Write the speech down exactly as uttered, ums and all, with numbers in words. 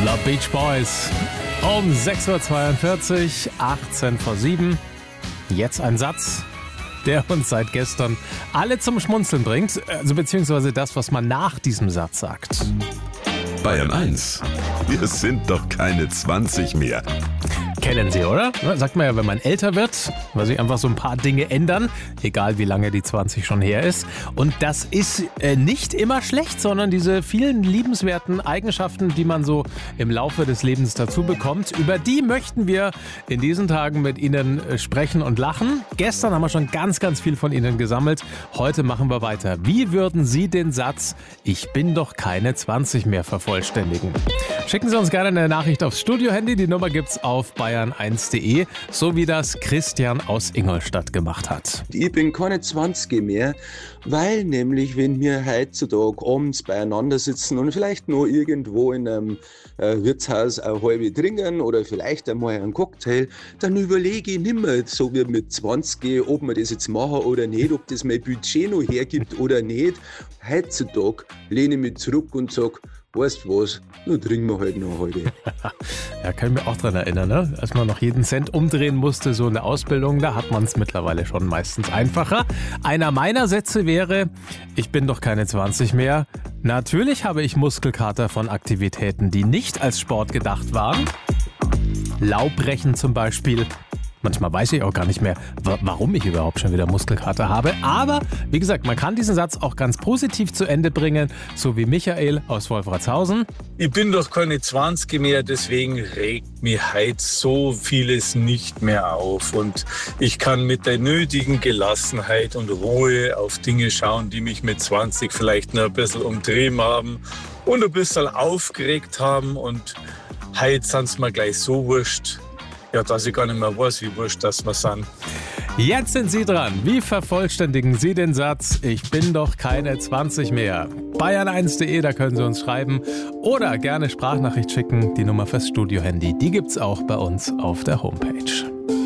The Beach Boys um sechs Uhr zweiundvierzig, achtzehn vor sieben. Jetzt ein Satz, der uns seit gestern alle zum Schmunzeln bringt, also beziehungsweise das, was man nach diesem Satz sagt. Bayern eins. Wir sind doch keine zwanzig mehr. Kennen Sie, oder? Sagt man ja, wenn man älter wird, weil sich einfach so ein paar Dinge ändern, egal wie lange die zwanzig schon her ist. Und das ist äh, nicht immer schlecht, sondern diese vielen liebenswerten Eigenschaften, die man so im Laufe des Lebens dazu bekommt, über die möchten wir in diesen Tagen mit Ihnen äh, sprechen und lachen. Gestern haben wir schon ganz, ganz viel von Ihnen gesammelt. Heute machen wir weiter. Wie würden Sie den Satz "Ich bin doch keine zwanzig mehr" vervollständigen? Schicken Sie uns gerne eine Nachricht aufs Studio-Handy. Die Nummer gibt's auf bayern eins punkt de, so wie das Christian aus Ingolstadt gemacht hat. Ich bin keine zwanzig mehr, weil nämlich, wenn wir heutzutage abends beieinander sitzen und vielleicht noch irgendwo in einem äh, Wirtshaus eine halbe trinken oder vielleicht einmal einen Cocktail, dann überlege ich nicht mehr, so wie mit zwanzig, ob wir das jetzt machen oder nicht, ob das mein Budget noch hergibt oder nicht. Heutzutage lehne ich mich zurück und sage, weißt du was, nur trinken wir halt noch heute. Ja, kann ich mich auch dran erinnern, ne? Als man noch jeden Cent umdrehen musste, so in der Ausbildung, da hat man es mittlerweile schon meistens einfacher. Einer meiner Sätze wäre: Ich bin doch keine zwanzig mehr. Natürlich habe ich Muskelkater von Aktivitäten, die nicht als Sport gedacht waren. Laubbrechen zum Beispiel. Manchmal weiß ich auch gar nicht mehr, warum ich überhaupt schon wieder Muskelkater habe. Aber wie gesagt, man kann diesen Satz auch ganz positiv zu Ende bringen, so wie Michael aus Wolfratshausen. Ich bin doch keine zwanzig mehr, deswegen regt mich heute so vieles nicht mehr auf. Und ich kann mit der nötigen Gelassenheit und Ruhe auf Dinge schauen, die mich mit zwanzig vielleicht noch ein bisschen umdrehen haben und ein bisschen aufgeregt haben. Und heute sind es mir gleich so wurscht, ja, dass ich gar nicht mehr weiß, wie wurscht das wir sind. Jetzt sind Sie dran. Wie vervollständigen Sie den Satz "Ich bin doch keine zwanzig mehr"? bayern eins punkt de, da können Sie uns schreiben. Oder gerne Sprachnachricht schicken. Die Nummer fürs Studio-Handy, die gibt's auch bei uns auf der Homepage.